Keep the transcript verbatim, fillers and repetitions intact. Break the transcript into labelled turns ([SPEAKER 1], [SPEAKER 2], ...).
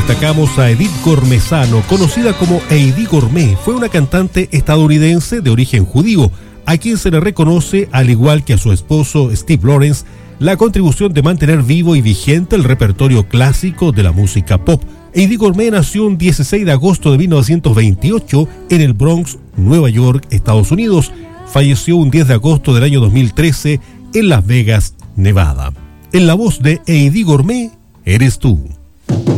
[SPEAKER 1] destacamos a Edith Gormezano, conocida como Heidi Gourmet. Fue una cantante estadounidense de origen judío, a quien se le reconoce, al igual que a su esposo Steve Lawrence, la contribución de mantener vivo y vigente el repertorio clásico de la música pop. Heidi Gourmet nació un dieciséis de agosto de mil novecientos veintiocho en el Bronx, Nueva York, Estados Unidos. Falleció un diez de agosto del año dos mil trece en Las Vegas, Nevada. En la voz de Heidi Gourmet, eres tú.